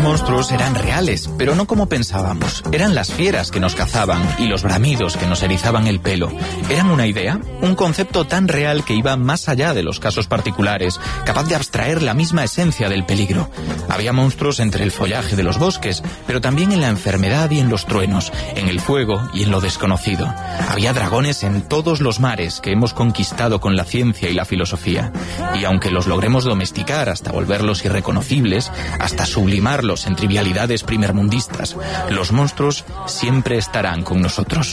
monstruos eran reales, pero no como pensábamos. Eran las fieras que nos cazaban y los bramidos que nos erizaban el pelo. Eran una idea, un concepto tan real que iba más allá de los casos particulares, capaz de abstraer la misma esencia del peligro. Había monstruos entre el follaje de los bosques, pero también en la enfermedad y en los truenos, en el fuego y en lo desconocido. Había dragones en todos los mares que hemos conquistado con la ciencia y la filosofía. Y aunque los logremos domesticar hasta volverlos irreconocibles, hasta sublimarlos en trivialidades primermundistas, los monstruos siempre estarán con nosotros.